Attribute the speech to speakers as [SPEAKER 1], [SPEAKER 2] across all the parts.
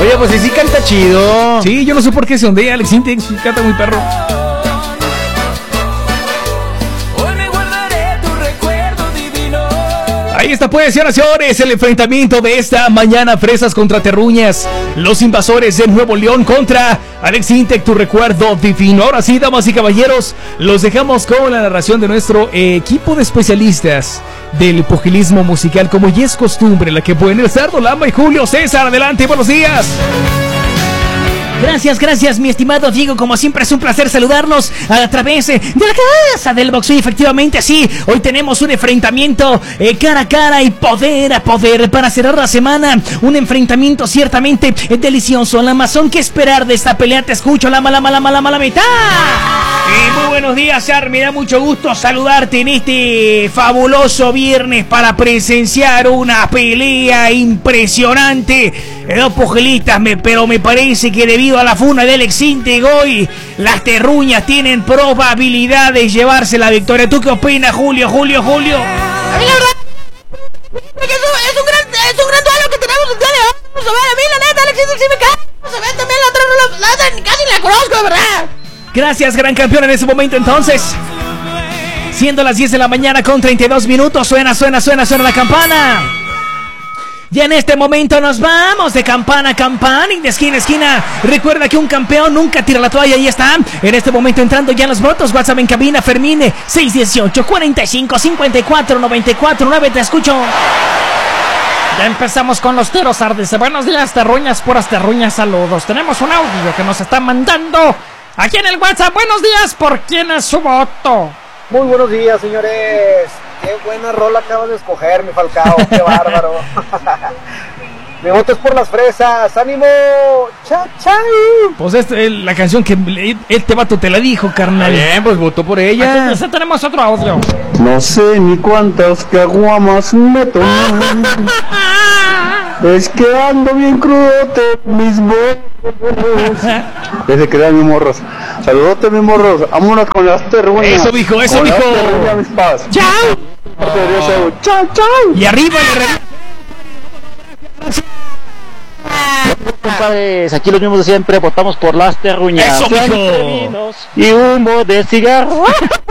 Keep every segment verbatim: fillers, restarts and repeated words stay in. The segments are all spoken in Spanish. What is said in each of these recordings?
[SPEAKER 1] Oye, pues sí, sí canta chido.
[SPEAKER 2] Sí, yo no sé por qué se ondea Alex Intec, canta muy perro. Ahí está pues, señoras y señores, el enfrentamiento de esta mañana, Fresas contra Terruñas. Los invasores de Nuevo León contra Alex Intec, tu recuerdo divino. Ahora sí, damas y caballeros, los dejamos con la narración de nuestro equipo de especialistas del pugilismo musical, como ya es costumbre, la que pueden el Sardo, Lama y Julio César. Adelante, buenos días.
[SPEAKER 3] Gracias, gracias, mi estimado Diego. Como siempre es un placer saludarlos a través de la casa del boxeo. Y efectivamente, sí, hoy tenemos un enfrentamiento eh, cara a cara y poder a poder para cerrar la semana. Un enfrentamiento ciertamente delicioso. Lamazón, ¿qué esperar de esta pelea? Te escucho, Lama, Lama, Lama, Lama, la mitad.
[SPEAKER 2] Y muy buenos días, Char. Me da mucho gusto saludarte en este fabuloso viernes para presenciar una pelea impresionante. Dos pugilistas, me, pero me parece que debido a la funa de Alex Intec hoy, las Terruñas tienen probabilidad de llevarse la victoria. ¿Tú qué opinas, Julio? Julio, Julio.
[SPEAKER 4] A mí la verdad es, es, un gran, es un gran duelo que tenemos el día de hoy. Vamos a ver, a mí la neta Alex Intec sí me cae. Vamos a ver también la otra, no la, la otra casi la conozco, de verdad.
[SPEAKER 3] Gracias, gran campeón, en ese momento entonces. Siendo las diez de la mañana con treinta y dos minutos, suena, suena, suena, suena la campana. Y en este momento nos vamos de campana a campana y de esquina a esquina. Recuerda que un campeón nunca tira la toalla. Ahí está. En este momento entrando ya los votos. WhatsApp en cabina. Fermín seis dieciocho, cuarenta y cinco, cincuenta y cuatro, noventa y cuatro, nueve. Te escucho.
[SPEAKER 5] Ya empezamos con los tiros, Ardice. Buenos días, Terruñas, puras Terruñas, saludos. Tenemos un audio que nos está mandando aquí en el WhatsApp. Buenos días, ¿por quién es su voto?
[SPEAKER 6] Muy buenos días, señores. Qué buena rola acabas de escoger, mi Falcao. Qué bárbaro. Mi voto es por las Fresas. ¡Ánimo! ¡Chao, chao!
[SPEAKER 2] Pues esta es la canción que este vato te la dijo, carnal.
[SPEAKER 1] Bien, pues votó por ella.
[SPEAKER 5] Aquí tenemos otro audio.
[SPEAKER 7] No sé ni cuántas caguamas me tomé. Es que ando bien crudote, mis morros. Desde que dan mis morros. Saludote, mis morros. Vámonos con las Terruñas.
[SPEAKER 2] Eso, mijo, eso, mijo.
[SPEAKER 7] Chao. Chao, chao.
[SPEAKER 2] Y arriba, y arriba.
[SPEAKER 8] Compadres, aquí los mismos de siempre, votamos por las Terruñas.
[SPEAKER 2] Eso, mijo.
[SPEAKER 8] Y humo de cigarro.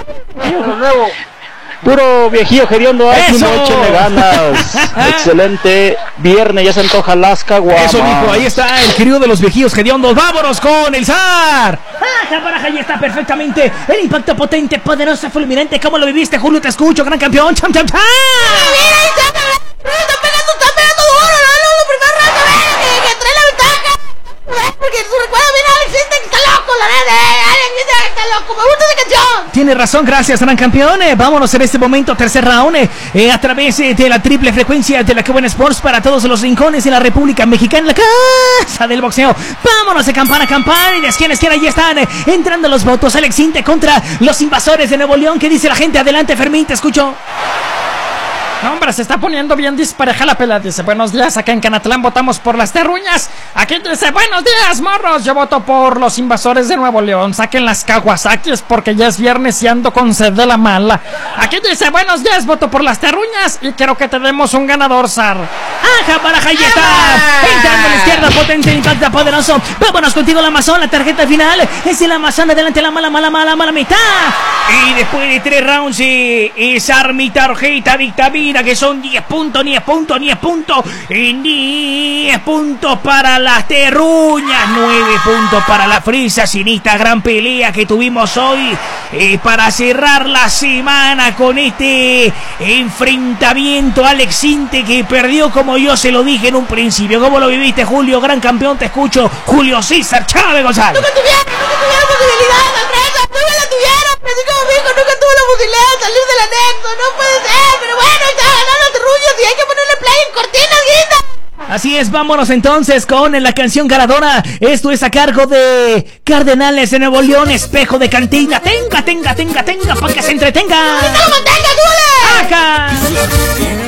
[SPEAKER 8] Puro viejillo geriondo, ánimo, échenle ganas. Excelente viernes, ya se antoja las caguamas.
[SPEAKER 2] Eso, mijo, ahí está el querido de los viejillos hediondos. ¡Vámonos con el zar!
[SPEAKER 3] ¡Ah, baraja! Ahí está perfectamente el impacto potente, poderoso, fulminante. ¿Cómo lo viviste, Julio? Te escucho, gran campeón. ¡Cham, cham, cham!
[SPEAKER 4] ¡Mira, ahí está! ¡Está pegando, está pegando duro! ¡No, no, primer rato, que, que trae la ventaja! Porque su recuerdo viene Alex Intec, está loco, la neta, eh. Alex Intec está loco, me gusta esa canción.
[SPEAKER 3] Tiene razón, gracias, gran campeón. Eh, vámonos en este momento, tercer round, eh, eh, a través eh, de la triple frecuencia de la Que Buena Sports para todos los rincones de la República Mexicana, la casa del boxeo. Vámonos de campana a campana y de esquina a esquina. Ahí están eh, entrando los votos. Alex Intec contra los invasores de Nuevo León. ¿Qué dice la gente? Adelante, Fermín, te escucho.
[SPEAKER 5] No, hombre, se está poniendo bien dispareja la pelea. Dice, buenos días, acá en Canatlán votamos por las Terruñas. Aquí dice, buenos días, morros. Yo voto por los invasores de Nuevo León. Saquen las Kawasakis porque ya es viernes y ando con sed de la mala. Aquí dice, buenos días, voto por las Terruñas y quiero que tenemos un ganador, Sar.
[SPEAKER 3] ¡Ajá, baraja! Ahí está. Entrando a la izquierda, potente, impacta, poderoso. Vámonos contigo, la Amazon. La tarjeta final es el Amazon. Adelante, la mala, mala, mala, mala mitad.
[SPEAKER 2] Y después de tres rounds, eh, esa mi tarjeta dictamina que son diez puntos, diez puntos, diez puntos, y diez puntos para las Terruñas, nueve puntos para la Fresa, sin esta gran pelea que tuvimos hoy, eh, para cerrar la semana con este enfrentamiento. Alex Intec, que perdió como yo se lo dije en un principio. ¿Cómo lo viviste, Julio? Gran campeón, te escucho. Julio César Chávez González.
[SPEAKER 4] Nunca tuvieron, nunca tuvieron posibilidad, la Fresa, nunca la tuvieron, pero así como dijo, nunca tuvo la posibilidad de salir del anexo, no puede ser, pero bueno, ya ganaron los Terruñas y hay que ponerle play en cortinas, guinda.
[SPEAKER 3] Así es, vámonos entonces con la canción ganadora. Esto es a cargo de Cardenales de Nuevo León, Espejo de Cantina. Tenga, tenga, tenga, tenga, para que se entretenga.
[SPEAKER 4] ¡Ahorita lo mantenga, súbele!
[SPEAKER 3] ¡Acá!